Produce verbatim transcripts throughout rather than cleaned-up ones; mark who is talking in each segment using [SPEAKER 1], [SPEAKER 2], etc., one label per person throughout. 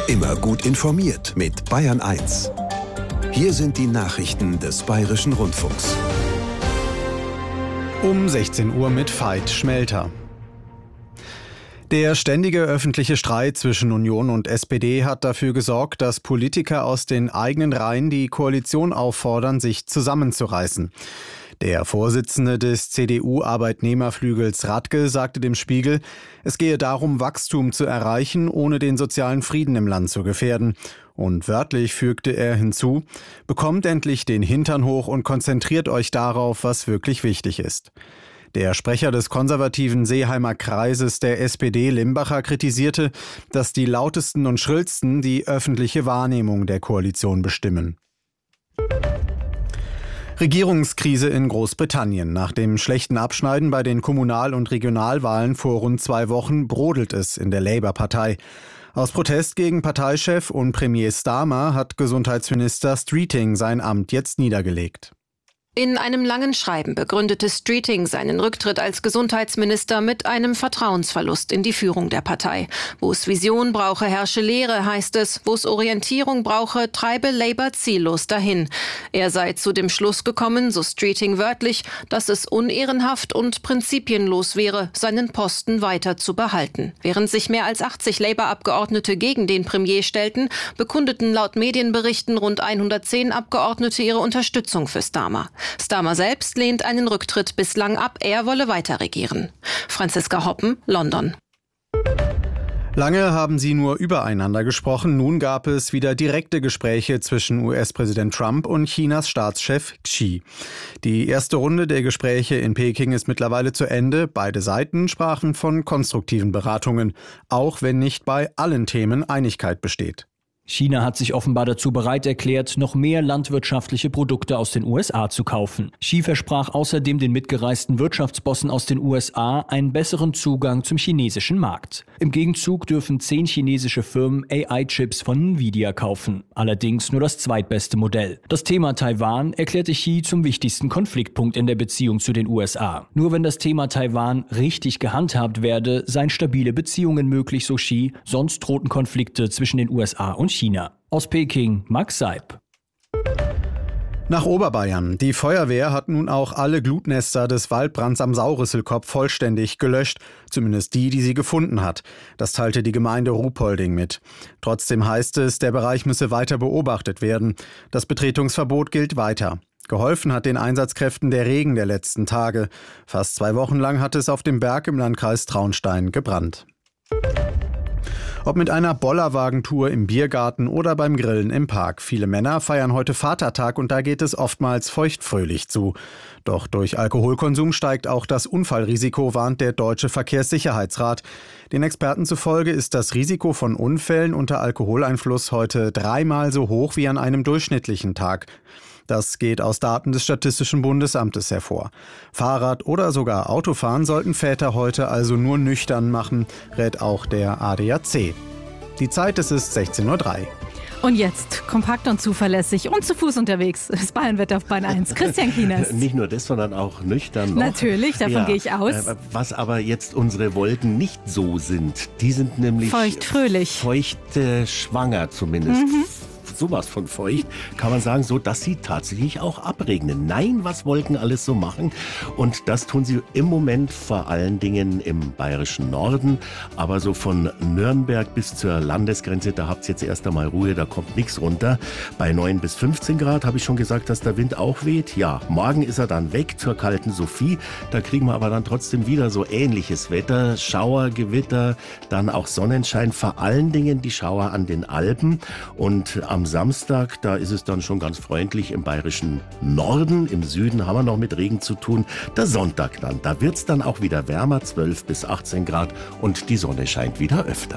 [SPEAKER 1] Immer gut informiert mit Bayern eins. Hier sind die Nachrichten des Bayerischen Rundfunks.
[SPEAKER 2] Um sechzehn Uhr mit Veit Schmelter. Der ständige öffentliche Streit zwischen Union und S P D hat dafür gesorgt, dass Politiker aus den eigenen Reihen die Koalition auffordern, sich zusammenzureißen. Der Vorsitzende des C D U-Arbeitnehmerflügels Radke sagte dem Spiegel, es gehe darum, Wachstum zu erreichen, ohne den sozialen Frieden im Land zu gefährden. Und wörtlich fügte er hinzu, bekommt endlich den Hintern hoch und konzentriert euch darauf, was wirklich wichtig ist. Der Sprecher des konservativen Seeheimer Kreises der S P D, Limbacher, kritisierte, dass die lautesten und schrillsten die öffentliche Wahrnehmung der Koalition bestimmen. Regierungskrise in Großbritannien. Nach dem schlechten Abschneiden bei den Kommunal- und Regionalwahlen vor rund zwei Wochen brodelt es in der Labour-Partei. Aus Protest gegen Parteichef und Premier Starmer hat Gesundheitsminister Streeting sein Amt jetzt niedergelegt.
[SPEAKER 3] In einem langen Schreiben begründete Streeting seinen Rücktritt als Gesundheitsminister mit einem Vertrauensverlust in die Führung der Partei. Wo es Vision brauche, herrsche Leere, heißt es. Wo es Orientierung brauche, treibe Labour ziellos dahin. Er sei zu dem Schluss gekommen, so Streeting wörtlich, dass es unehrenhaft und prinzipienlos wäre, seinen Posten weiter zu behalten. Während sich mehr als achtzig Labour-Abgeordnete gegen den Premier stellten, bekundeten laut Medienberichten rund hundertzehn Abgeordnete ihre Unterstützung für Starmer. Starmer selbst lehnt einen Rücktritt bislang ab, er wolle weiter regieren. Franziska Hoppen, London.
[SPEAKER 2] Lange haben sie nur übereinander gesprochen, nun gab es wieder direkte Gespräche zwischen U S-Präsident Trump und Chinas Staatschef Xi. Die erste Runde der Gespräche in Peking ist mittlerweile zu Ende. Beide Seiten sprachen von konstruktiven Beratungen, auch wenn nicht bei allen Themen Einigkeit besteht.
[SPEAKER 4] China hat sich offenbar dazu bereit erklärt, noch mehr landwirtschaftliche Produkte aus den U S A zu kaufen. Xi versprach außerdem den mitgereisten Wirtschaftsbossen aus den U S A einen besseren Zugang zum chinesischen Markt. Im Gegenzug dürfen zehn chinesische Firmen A I-Chips von Nvidia kaufen, allerdings nur das zweitbeste Modell. Das Thema Taiwan erklärte Xi zum wichtigsten Konfliktpunkt in der Beziehung zu den U S A. Nur wenn das Thema Taiwan richtig gehandhabt werde, seien stabile Beziehungen möglich, so Xi, sonst drohten Konflikte zwischen den U S A und China. Aus Peking, Max Seib.
[SPEAKER 2] Nach Oberbayern. Die Feuerwehr hat nun auch alle Glutnester des Waldbrands am Saurisselkopf vollständig gelöscht, zumindest die, die sie gefunden hat. Das teilte die Gemeinde Ruhpolding mit. Trotzdem heißt es, der Bereich müsse weiter beobachtet werden. Das Betretungsverbot gilt weiter. Geholfen hat den Einsatzkräften der Regen der letzten Tage. Fast zwei Wochen lang hat es auf dem Berg im Landkreis Traunstein gebrannt. Ob mit einer Bollerwagentour im Biergarten oder beim Grillen im Park. Viele Männer feiern heute Vatertag und da geht es oftmals feuchtfröhlich zu. Doch durch Alkoholkonsum steigt auch das Unfallrisiko, warnt der Deutsche Verkehrssicherheitsrat. Den Experten zufolge ist das Risiko von Unfällen unter Alkoholeinfluss heute dreimal so hoch wie an einem durchschnittlichen Tag. Das geht aus Daten des Statistischen Bundesamtes hervor. Fahrrad oder sogar Autofahren sollten Väter heute also nur nüchtern machen, rät auch der A D A C. Die Zeit, es ist sechzehn Uhr drei.
[SPEAKER 5] Und jetzt kompakt und zuverlässig und zu Fuß unterwegs. Das Bayernwetter auf Bayern eins. Christian Kieners.
[SPEAKER 6] Nicht nur das, sondern auch nüchtern noch.
[SPEAKER 5] Natürlich, davon ja, gehe ich aus.
[SPEAKER 6] Was aber jetzt unsere Wolken nicht so sind, die sind nämlich
[SPEAKER 5] feucht-fröhlich.
[SPEAKER 6] Feuchte schwanger zumindest. Mhm. Sowas von feucht, kann man sagen, so dass sie tatsächlich auch abregnen. Nein, was Wolken alles so machen. Und das tun sie im Moment vor allen Dingen im bayerischen Norden. Aber so von Nürnberg bis zur Landesgrenze, da habt ihr jetzt erst einmal Ruhe, da kommt nichts runter. Bei neun bis fünfzehn Grad habe ich schon gesagt, dass der Wind auch weht. Ja, morgen ist er dann weg zur kalten Sophie. Da kriegen wir aber dann trotzdem wieder so ähnliches Wetter. Schauer, Gewitter, dann auch Sonnenschein. Vor allen Dingen die Schauer an den Alpen. Und am Samstag, da ist es dann schon ganz freundlich im bayerischen Norden. Im Süden haben wir noch mit Regen zu tun. Der Sonntag dann, da wird es dann auch wieder wärmer, zwölf bis achtzehn Grad und die Sonne scheint wieder öfter.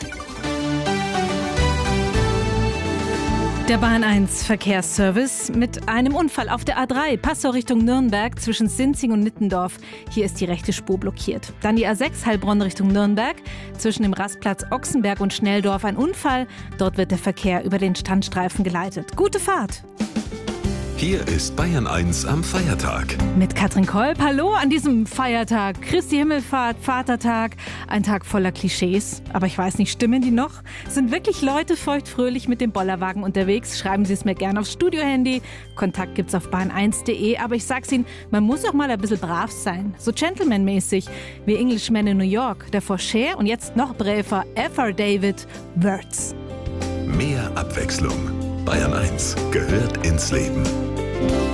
[SPEAKER 5] Der Bayern eins Verkehrsservice mit einem Unfall auf der A drei, Passau Richtung Nürnberg zwischen Sinzing und Nittendorf. Hier ist die rechte Spur blockiert. Dann die A sechs Heilbronn Richtung Nürnberg zwischen dem Rastplatz Ochsenberg und Schnelldorf ein Unfall. Dort wird der Verkehr über den Standstreifen geleitet. Gute Fahrt!
[SPEAKER 1] Hier ist Bayern eins am Feiertag.
[SPEAKER 5] Mit Katrin Kolb. Hallo an diesem Feiertag. Christi Himmelfahrt, Vatertag. Ein Tag voller Klischees. Aber ich weiß nicht, stimmen die noch? Sind wirklich Leute feuchtfröhlich mit dem Bollerwagen unterwegs? Schreiben Sie es mir gerne aufs Studiohandy. Kontakt gibt's auf bayern eins punkt de. Aber ich sag's Ihnen, man muss auch mal ein bisschen brav sein. So gentlemanmäßig wie Englishman in New York. Davor Cher und jetzt noch bräver F R David Words.
[SPEAKER 1] Mehr Abwechslung. Bayern eins gehört ins Leben.